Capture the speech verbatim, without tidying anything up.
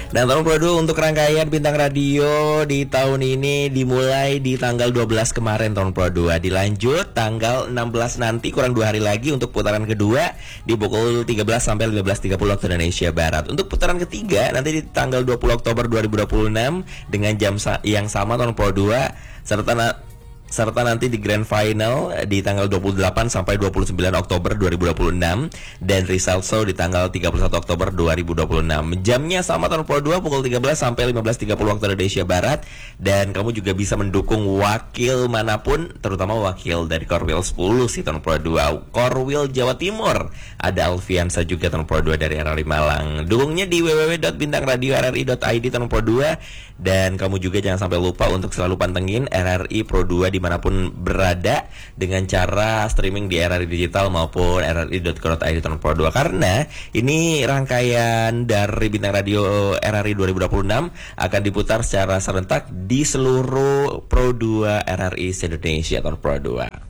Dan tahun Pro dua untuk rangkaian Bintang Radio di tahun ini dimulai di tanggal dua belas kemarin tahun Pro dua. Dilanjut tanggal enam belas nanti, kurang dua hari lagi untuk putaran kedua di pukul tiga belas sampai lima belas tiga puluh waktu Indonesia Barat. Untuk putaran ketiga nanti di tanggal dua puluh Oktober dua ribu dua puluh enam dengan jam sa- yang sama tahun Pro dua, serta na- serta nanti di Grand Final di tanggal dua puluh delapan sampai dua puluh sembilan Oktober dua ribu dua puluh enam dan result show di tanggal tiga puluh satu Oktober dua ribu dua puluh enam. Jamnya sama tahun Pro dua pukul tiga belas sampai lima belas tiga puluh waktu Indonesia Barat, dan kamu juga bisa mendukung wakil manapun, terutama wakil dari Korwil sepuluh sih tahun Pro dua. Korwil Jawa Timur ada Alfiansa juga tahun Pro dua dari R R I Malang. Dukungnya di w w w dot bintang radio r r i dot i d tahun Pro dua, dan kamu juga jangan sampai lupa untuk selalu pantengin R R I Pro dua dimanapun berada dengan cara streaming di R R I Digital maupun r r i dot co dot i d tahun Pro dua, karena ini rangkaian dari Bintang Radio R R I dua ribu dua puluh enam akan diputar secara serentak di seluruh Pro dua R R I se-Indonesia tahun Pro dua.